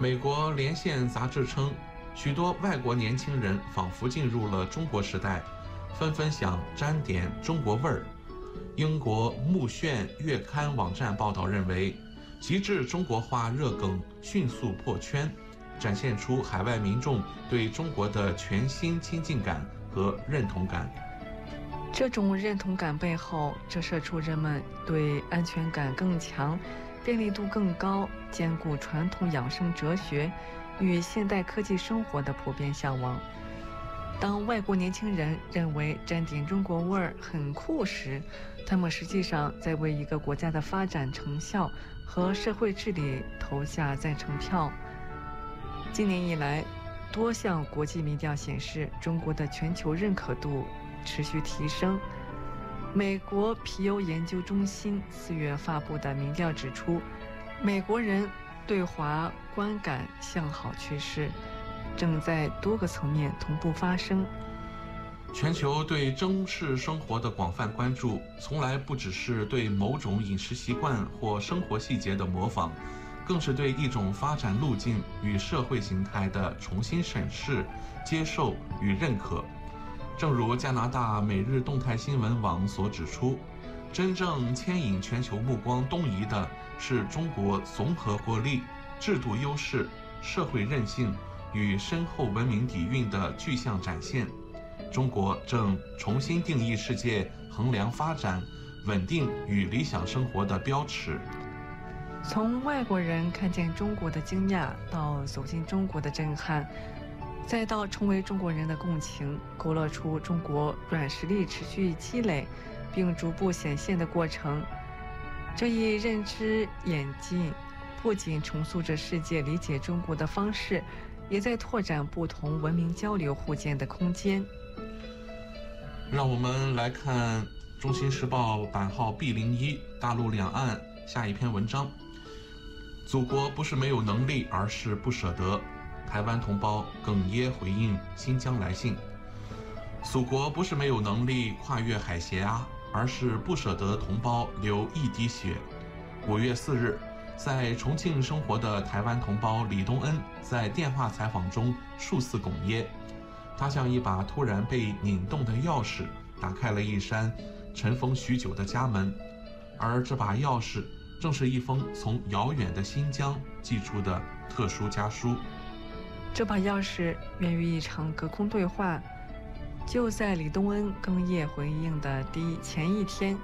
美国连线杂志称，许多外国年轻人仿佛进入了中国时代，纷纷想沾点中国味儿。英国目眩月刊网站报道认为，极致中国化热梗迅速破圈，展现出海外民众对中国的全新亲近感和认同感。 这种认同感背后折射出人们对安全感更强、便利度更高、兼顾传统养生哲学与现代科技生活的普遍向往。当外国年轻人认为沾点中国味儿很酷时，他们实际上在为一个国家的发展成效和社会治理投下赞成票。今年以来，多项国际民调显示，中国的全球认可度持续提升。美国皮尤研究中心4月发布的民调指出，美国人对华观感向好趋势正在多个层面同步发生。 全球对中式生活的广泛关注，从来不只是对某种饮食习惯或生活细节的模仿，更是对一种发展路径与社会形态的重新审视、接受与认可。正如加拿大每日动态新闻网所指出，真正牵引全球目光东移的是中国综合国力、制度优势、社会韧性与深厚文明底蕴的具象展现。中国正重新定义世界衡量发展、稳定与理想生活的标尺。 从外国人看见中国的惊讶，到走进中国的震撼，再到成为中国人的共情，勾勒出中国软实力持续积累并逐步显现的过程。这一认知演进不仅重塑着世界理解中国的方式，也在拓展不同文明交流互鉴的空间。 让我们来看《中新时报》版号 B01 大陆两岸下一篇文章。祖国不是没有能力，而是不舍得。台湾同胞哽咽回应新疆来信。祖国不是没有能力跨越海峡，而是不舍得同胞流一滴血。5月4日，在重庆生活的台湾同胞李东恩在电话采访中数次哽咽。他像一把突然被拧动的钥匙，打开了一扇尘封许久的家门，而这把钥匙正是一封从遥远的新疆寄出的特殊家书。 这把钥匙源于一场隔空对话，就在李东恩哽咽回应的前一天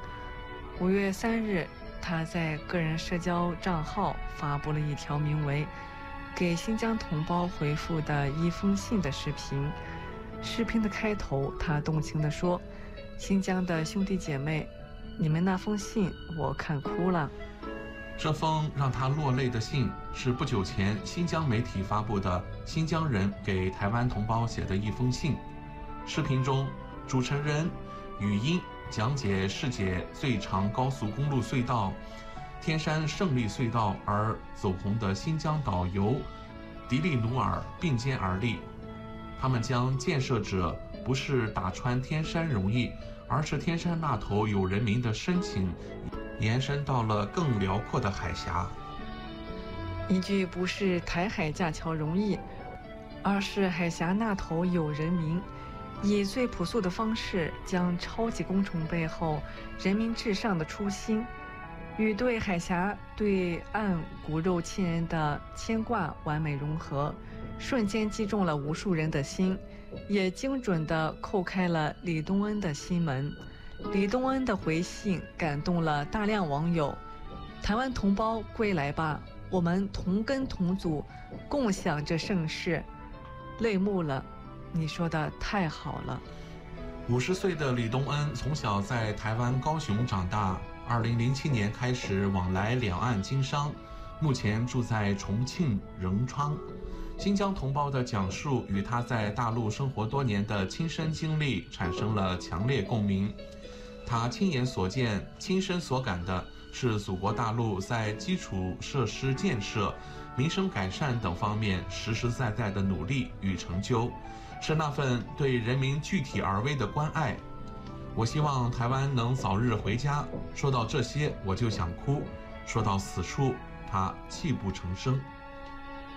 ，5月3日，他在个人社交账号发布了一条名为“给新疆同胞回复的一封信”的视频。视频的开头，他动情地说：“新疆的兄弟姐妹，你们那封信我看哭了。” 这封让他落泪的信是不久前新疆媒体发布的新疆人给台湾同胞写的一封信。视频中，主持人语音讲解世界最长高速公路隧道天山胜利隧道而走红的新疆导游迪利努尔并肩而立。他们将建设者不是打穿天山容易，而是天山那头有人民的深情延伸到了更辽阔的海峡。 一句不是台海架桥容易，而是海峡那头有人民，以最朴素的方式将超级工程背后人民至上的初心与对海峡对岸骨肉亲人的牵挂完美融合，瞬间击中了无数人的心，也精准地叩开了李东恩的心门。李东恩的回信感动了大量网友。台湾同胞归来吧，我们同根同祖，共享这盛世。泪目了，你说的太好了。 50岁的李东恩从小在台湾高雄长大，2007年开始往来两岸经商，目前住在重庆仁昌。新疆同胞的讲述与他在大陆生活多年的亲身经历产生了强烈共鸣。他亲眼所见、亲身所感的是祖国大陆在基础设施建设、民生改善等方面实实在在的努力与成就，是那份对人民具体而微的关爱。我希望台湾能早日回家。说到这些，我就想哭；说到此处，他泣不成声。